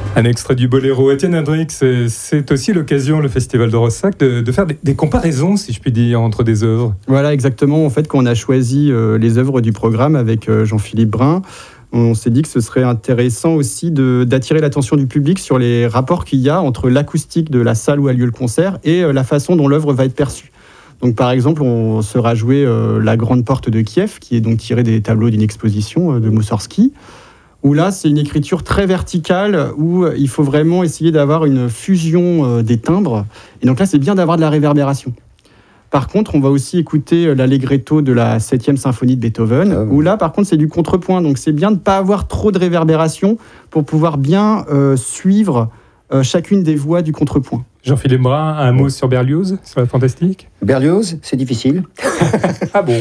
Un extrait du Boléro. Étienne Hendrix, c'est aussi l'occasion, le Festival de Rossac, de faire des comparaisons, si je puis dire, entre des œuvres. Voilà, exactement. En fait, quand on a choisi les œuvres du programme avec Jean-Philippe Brun, on s'est dit que ce serait intéressant aussi d'attirer l'attention du public sur les rapports qu'il y a entre l'acoustique de la salle où a lieu le concert et la façon dont l'œuvre va être perçue. Donc, par exemple, on sera joué La Grande Porte de Kiev, qui est donc tirée des tableaux d'une exposition de Moussorgsky, où là, c'est une écriture très verticale, où il faut vraiment essayer d'avoir une fusion des timbres. Et donc là, c'est bien d'avoir de la réverbération. Par contre, on va aussi écouter l'allegretto de la 7e symphonie de Beethoven, où là, par contre, c'est du contrepoint. Donc c'est bien de ne pas avoir trop de réverbération pour pouvoir bien suivre chacune des voix du contrepoint. Jean-Philippe Brun, un mot sur Berlioz, sur la fantastique ? Berlioz, c'est difficile. Ah bon ?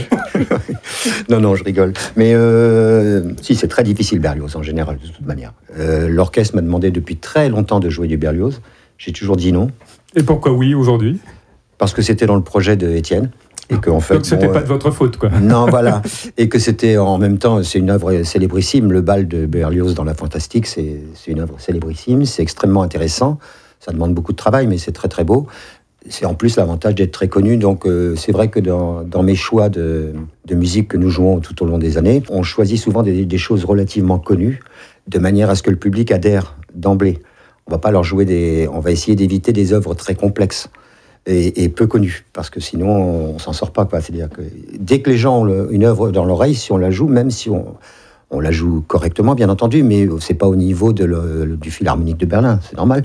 Non, je rigole. Mais si, c'est très difficile, Berlioz, en général, de toute manière. L'orchestre m'a demandé depuis très longtemps de jouer du Berlioz. J'ai toujours dit non. Et pourquoi oui, aujourd'hui ? Parce que c'était dans le projet de Étienne. Et que, en fait, donc c'était pas de votre faute, quoi. Non, voilà. Et que c'était en même temps, c'est une œuvre célébrissime. Le bal de Berlioz dans la fantastique, c'est une œuvre célébrissime. C'est extrêmement intéressant. Ça demande beaucoup de travail, mais c'est très très beau. C'est en plus l'avantage d'être très connu. Donc c'est vrai que dans mes choix de musique que nous jouons tout au long des années, on choisit souvent des choses relativement connues, de manière à ce que le public adhère d'emblée. On va pas leur jouer on va essayer d'éviter des œuvres très complexes et peu connues, parce que sinon on s'en sort pas, quoi. C'est-à-dire que dès que les gens ont une œuvre dans l'oreille, si on la joue, même si on la joue correctement, bien entendu, mais c'est pas au niveau du Philharmonique de Berlin, c'est normal.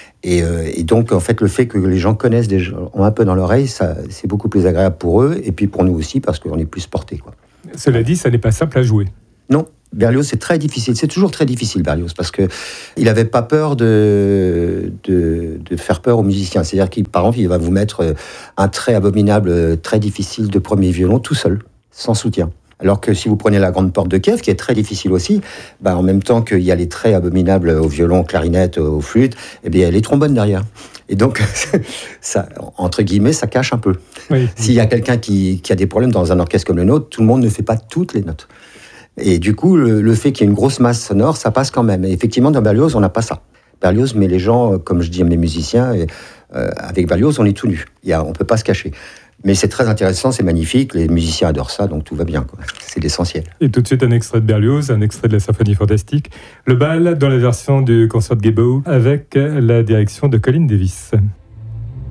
Et donc, en fait, le fait que les gens connaissent ont un peu dans l'oreille, ça, c'est beaucoup plus agréable pour eux, et puis pour nous aussi, parce qu'on est plus portés, quoi. Cela dit, ça n'est pas simple à jouer. Non, Berlioz, c'est très difficile. C'est toujours très difficile, Berlioz, parce qu'il n'avait pas peur de faire peur aux musiciens. C'est-à-dire qu'il, par exemple, il va vous mettre un trait abominable, très difficile de premier violon, tout seul, sans soutien. Alors que si vous prenez La Grande Porte de Kiev, qui est très difficile aussi, en même temps qu'il y a les traits abominables au violon, aux clarinettes, aux flûtes, eh bien, il y a les trombones derrière. Et donc, ça, entre guillemets, ça cache un peu. Oui. S'il y a quelqu'un qui a des problèmes dans un orchestre comme le nôtre, tout le monde ne fait pas toutes les notes. Et du coup, le fait qu'il y ait une grosse masse sonore, ça passe quand même. Et effectivement, dans Berlioz, on n'a pas ça. Berlioz met les gens, comme je dis à mes musiciens, avec Berlioz, on est tout nus. On ne peut pas se cacher. Mais c'est très intéressant, c'est magnifique, les musiciens adorent ça, donc tout va bien, quoi. C'est l'essentiel. Et tout de suite un extrait de Berlioz, un extrait de la symphonie fantastique, le bal dans la version du concert de Goebbels avec la direction de Colin Davis.